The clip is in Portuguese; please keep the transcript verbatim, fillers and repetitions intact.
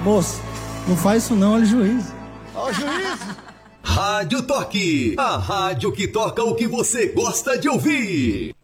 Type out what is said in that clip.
Moço, não faz isso não, olha o juiz. Ó o juiz. Rádio Toque, a rádio que toca o que você gosta de ouvir.